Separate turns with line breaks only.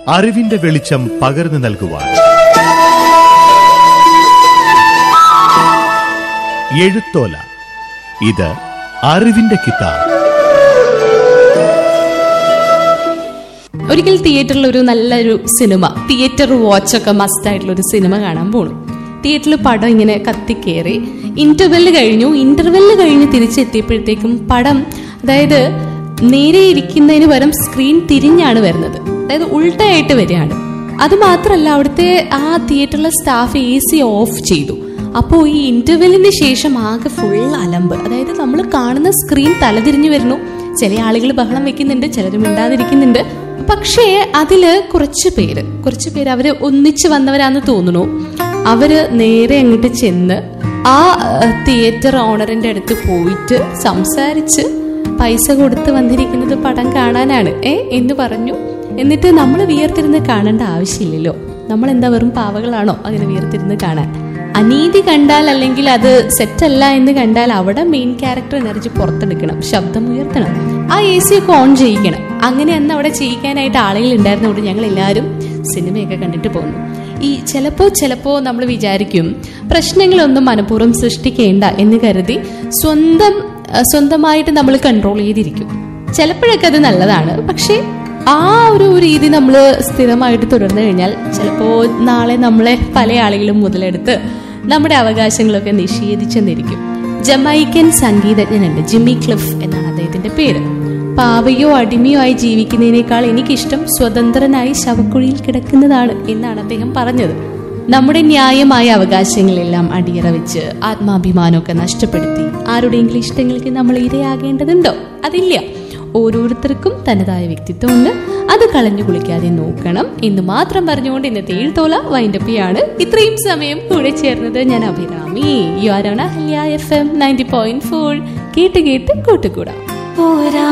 അറിവിന്റെ വെളിച്ചം പകർന്നു നൽകുവാൻ. എഴുത്തോല, ഇത് അറിവിന്റെ കിതാബ്.
ഒരിക്കൽ തിയേറ്ററിൽ ഒരു നല്ലൊരു സിനിമ, തിയേറ്റർ വാച്ചൊക്കെ മസ്റ്റ് ആയിട്ടുള്ള ഒരു സിനിമ കാണാൻ പോണു. തിയേറ്ററിൽ പടം ഇങ്ങനെ കത്തിക്കേറി ഇന്റർവെല്ല് കഴിഞ്ഞ് തിരിച്ചെത്തിയപ്പോഴത്തേക്കും പടം, അതായത് നേരെ ഇരിക്കുന്നതിന് പകരം സ്ക്രീൻ തിരിഞ്ഞാണ് വരുന്നത്, അതായത് ഉൾട്ടയായിട്ട് വരികയാണ്. അത് മാത്രമല്ല, അവിടുത്തെ ആ തിയേറ്ററിലെ സ്റ്റാഫ് AC ഓഫ് ചെയ്തു. അപ്പോൾ ഈ ഇന്റർവെല്ലിന് ശേഷം ആകെ ഫുൾ അലമ്പ്. അതായത് നമ്മൾ കാണുന്ന സ്ക്രീൻ തലതിരിഞ്ഞു വരുന്നു, ചില ആളുകൾ ബഹളം വെക്കുന്നുണ്ട്, ചിലർ മിണ്ടാതിരിക്കുന്നുണ്ട്. പക്ഷേ അതില് കുറച്ച് പേര് അവര് ഒന്നിച്ച് വന്നവരാന്ന് തോന്നുന്നു. അവര് നേരെ അങ്ങോട്ട് ചെന്ന് ആ തിയേറ്റർ ഓണറിന്റെ അടുത്ത് പോയിട്ട് സംസാരിച്ച് പൈസ കൊടുത്ത് വന്നിരിക്കുന്നത് പടം കാണാനാണ് എന്ന് പറഞ്ഞു. എന്നിട്ട് നമ്മൾ വിയർത്തിരുന്ന് കാണേണ്ട ആവശ്യമില്ലല്ലോ, നമ്മൾ എന്താ വെറും പാവകളാണോ അങ്ങനെ വിയർത്തിരുന്ന് കാണാൻ? അനീതി കണ്ടാൽ, അല്ലെങ്കിൽ അത് സെറ്റല്ല എന്ന് കണ്ടാൽ അവിടെ മെയിൻ ക്യാരക്ടർ എനർജി പുറത്തെടുക്കണം, ശബ്ദം ഉയർത്തണം, ആ AC ഒക്കെ ഓൺ ചെയ്യിക്കണം. അങ്ങനെ അന്ന് അവിടെ ചെയ്യിക്കാനായിട്ട് ആളുകൾ ഉണ്ടായിരുന്നതുകൊണ്ട് ഞങ്ങൾ എല്ലാവരും സിനിമയൊക്കെ കണ്ടിട്ട് പോകുന്നു. ഈ ചിലപ്പോ നമ്മൾ വിചാരിക്കും പ്രശ്നങ്ങളൊന്നും മനഃപൂർവ്വം സൃഷ്ടിക്കേണ്ട എന്ന് കരുതി സ്വന്തമായിട്ട് നമ്മൾ കൺട്രോൾ ചെയ്തിരിക്കും. ചിലപ്പോഴൊക്കെ അത് നല്ലതാണ്. പക്ഷെ ആ ഒരു രീതി നമ്മൾ സ്ഥിരമായിട്ട് തുടർന്നു കഴിഞ്ഞാൽ ചിലപ്പോൾ നാളെ നമ്മളെ പല ആളുകളും മുതലെടുത്ത് നമ്മുടെ അവകാശങ്ങളൊക്കെ നിഷേധിച്ചെന്നിരിക്കും. ജമൈക്കൻ സംഗീതജ്ഞനുണ്ട്, ജിമ്മി ക്ലിഫ് എന്നാണ് അദ്ദേഹത്തിന്റെ പേര്. പാവയോ അടിമയോ ആയി ജീവിക്കുന്നതിനേക്കാൾ എനിക്കിഷ്ടം സ്വതന്ത്രനായി ശവക്കുഴിയിൽ കിടക്കുന്നതാണ് എന്നാണ് അദ്ദേഹം പറഞ്ഞത്. നമ്മുടെ ന്യായമായ അവകാശങ്ങളെല്ലാം അടിയറ വെച്ച് ആത്മാഭിമാനമൊക്കെ നഷ്ടപ്പെടുത്തി ആരുടെയെങ്കിലും ഇഷ്ടങ്ങൾക്ക് നമ്മൾ ഇരയാകേണ്ടതുണ്ടോ? അതില്ല. ഓരോരുത്തർക്കും തനതായ വ്യക്തിത്വമുണ്ട്, അത് കളഞ്ഞു കുളിക്കാതെ നോക്കണം എന്ന് മാത്രം പറഞ്ഞുകൊണ്ട് ഇന്നത്തെ എഴുത്തോല വൈൻഡപ്പിയാണ്. ഇത്രയും സമയം കൂടെ ചേർന്നത് ഞാൻ Abhirami. You are on Ahalya FM 90.4. കേട്ട് കൂട്ടുകൂടാം.